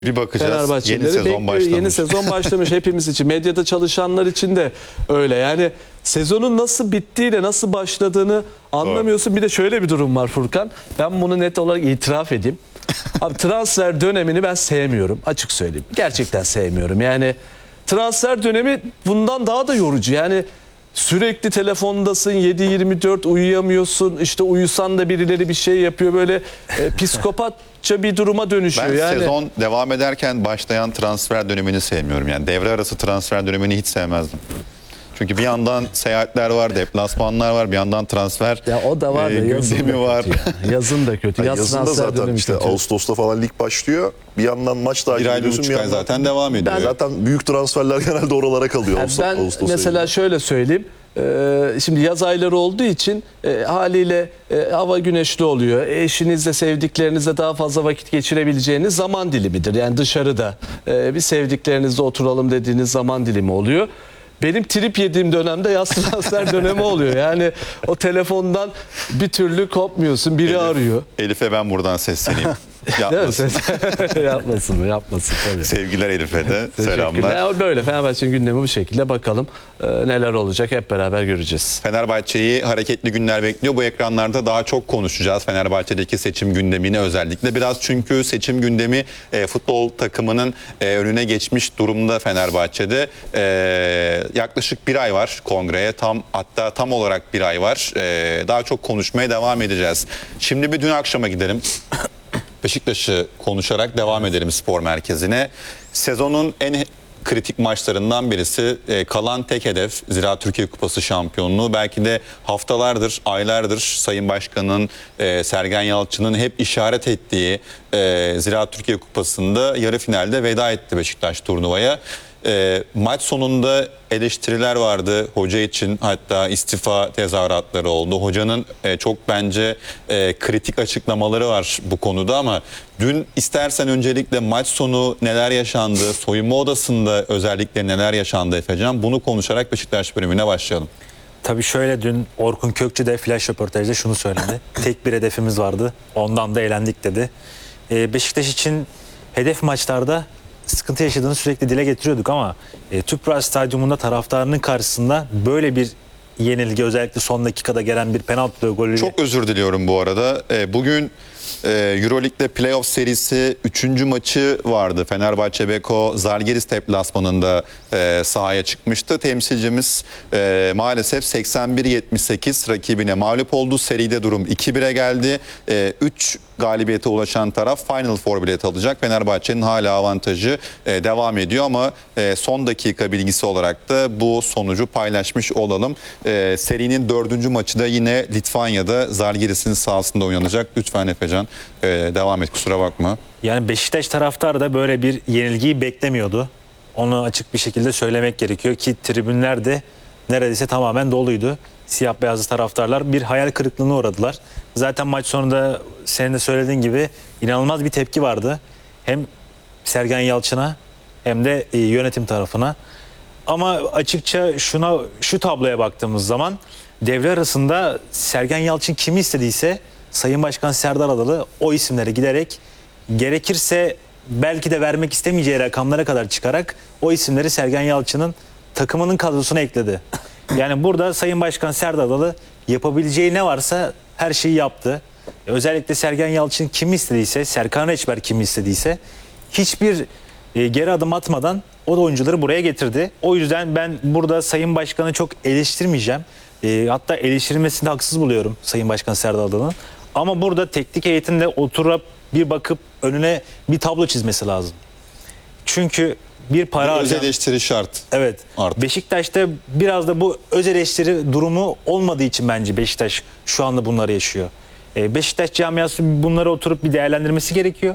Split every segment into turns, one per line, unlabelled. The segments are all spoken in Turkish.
Bir bakacağız.
Fenerbahçelileri
Yeni sezon
bekliyor.
başlamış.
Yeni sezon başlamış hepimiz için. Medyada çalışanlar için de öyle. Yani sezonun nasıl bittiğiyle nasıl başladığını anlamıyorsun. Bir de şöyle bir durum var Furkan. Ben bunu net olarak itiraf edeyim. Abi transfer dönemini ben sevmiyorum. Açık söyleyeyim. Gerçekten sevmiyorum. Yani transfer dönemi bundan daha da yorucu. Yani sürekli telefondasın, 7/24 uyuyamıyorsun. İşte uyusan da birileri bir şey yapıyor. Böyle psikopatça bir duruma dönüşüyor.
Ben
yani
sezon devam ederken başlayan transfer dönemini sevmiyorum. Yani devre arası transfer dönemini hiç sevmezdim. Çünkü bir yandan seyahatler var, deplasmanlar var, bir yandan transfer
ya o da var da yazın
gündemi
da
var.
kötü ya. Yazın da kötü. Yaz
Yazında
transfer
zaten
dönemi
işte
kötü.
Ağustos'ta falan lig başlıyor. Bir yandan maç takip
Bir ay,
ediyorsun.
1,5 ay zaten devam ediyor.
Zaten büyük transferler genelde oralara kalıyor.
Yani ben
Ağustos
mesela
ayında.
şöyle söyleyeyim. Şimdi yaz ayları olduğu için haliyle hava güneşli oluyor. Eşinizle, sevdiklerinizle daha fazla vakit geçirebileceğiniz zaman dilimidir. Yani dışarıda bir sevdiklerinizle oturalım dediğiniz zaman dilimi oluyor. Benim trip yediğim dönemde yaz transfer dönemi oluyor. Yani o telefondan bir türlü kopmuyorsun. Biri arıyor.
Elif'e ben buradan sesleneyim.
Değil mi?
Yapmasın.
Yapmasın mı? Yapmasın tabii.
Sevgiler Elif'e de. Selamlar.
Teşekkürler. Böyle Fenerbahçe'nin gündemi bu şekilde. Bakalım neler olacak hep beraber göreceğiz.
Fenerbahçe'yi hareketli günler bekliyor. Bu ekranlarda daha çok konuşacağız. Fenerbahçe'deki seçim gündemini özellikle. Biraz çünkü seçim gündemi futbol takımının önüne geçmiş durumda Fenerbahçe'de. Yaklaşık bir ay var kongreye. Hatta tam olarak bir ay var. Daha çok konuşmaya devam edeceğiz. Şimdi bir dün akşama gidelim. Beşiktaş'ı konuşarak devam edelim spor merkezine. Sezonun en kritik maçlarından birisi, kalan tek hedef Ziraat Türkiye Kupası şampiyonluğu. Belki de haftalardır, aylardır Sayın Başkan'ın, Sergen Yalçın'ın hep işaret ettiği Ziraat Türkiye Kupası'nda yarı finalde veda etti Beşiktaş turnuvaya. Maç sonunda eleştiriler vardı hoca için, hatta istifa tezahüratları oldu. Hocanın çok bence kritik açıklamaları var bu konuda ama dün istersen öncelikle maç sonu neler yaşandı, soyunma odasında özellikle neler yaşandı Efecan, bunu konuşarak Beşiktaş bölümüne başlayalım.
Tabii şöyle, dün Orkun Kökçü de flash röportajda şunu söyledi. Tek bir hedefimiz vardı, ondan da eğlendik dedi. Beşiktaş için hedef maçlarda sıkıntı yaşadığını sürekli dile getiriyorduk ama Tüpraş Stadyumunda taraftarının karşısında böyle bir yenilgi, özellikle son dakikada gelen bir penaltı golüyle...
Çok özür diliyorum bu arada. Bugün Euroleague'de playoff serisi 3. maçı vardı. Fenerbahçe Beko Zalgiris deplasmanında sahaya çıkmıştı. Temsilcimiz maalesef 81-78 rakibine mağlup oldu. Seride durum 2-1'e geldi. 3 galibiyete ulaşan taraf Final Four bileti alacak. Fenerbahçe'nin hala avantajı devam ediyor ama son dakika bilgisi olarak da bu sonucu paylaşmış olalım. Serinin 4. maçı da yine Litvanya'da Zalgiris'in sahasında oynanacak. Lütfen Efecan devam et, kusura bakma.
Yani Beşiktaş taraftarı da böyle bir yenilgiyi beklemiyordu. Onu açık bir şekilde söylemek gerekiyor ki tribünler de neredeyse tamamen doluydu. Siyah beyazlı taraftarlar bir hayal kırıklığına uğradılar. Zaten maç sonunda senin de söylediğin gibi inanılmaz bir tepki vardı. Hem Sergen Yalçın'a hem de yönetim tarafına. Ama açıkça şu tabloya baktığımız zaman devre arasında Sergen Yalçın kimi istediyse Sayın Başkan Serdar Adalı o isimlere giderek, gerekirse belki de vermek istemeyeceği rakamlara kadar çıkarak o isimleri Sergen Yalçın'ın takımının kadrosuna ekledi. Yani burada Sayın Başkan Serdar Adalı yapabileceği ne varsa her şeyi yaptı. Özellikle Sergen Yalçın kimi istediyse, Serkan Reçber kimi istediyse hiçbir geri adım atmadan o da oyuncuları buraya getirdi. O yüzden ben burada Sayın Başkan'ı çok eleştirmeyeceğim. Hatta eleştirilmesini de haksız buluyorum Sayın Başkan Serdar Adalı'nın. Ama burada teknik heyetinde oturup bir bakıp önüne bir tablo çizmesi lazım. Çünkü bir para
Öz eleştiri şart.
Evet.
Artık.
Beşiktaş'ta biraz da bu öz eleştiri durumu olmadığı için bence Beşiktaş şu anda bunları yaşıyor. Beşiktaş camiası bunları oturup bir değerlendirmesi gerekiyor.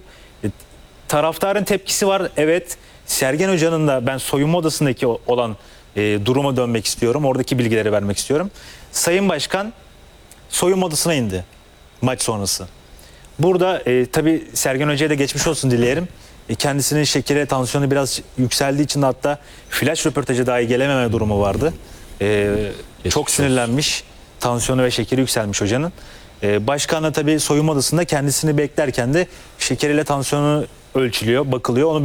Taraftarın tepkisi var. Evet. Sergen Hoca'nın da, ben soyunma odasındaki olan duruma dönmek istiyorum. Oradaki bilgileri vermek istiyorum. Sayın Başkan soyunma odasına indi maç sonrası. Burada tabii Sergen Hoca'ya da geçmiş olsun dileyelim. Kendisinin şekeri, tansiyonu biraz yükseldiği için de hatta flash röportajı dahi gelememe durumu vardı. Çok sinirlenmiş. Tansiyonu ve şekeri yükselmiş hocanın. Başkan da tabii soyunma odasında kendisini beklerken de şekeriyle tansiyonu ölçülüyor, bakılıyor. Onu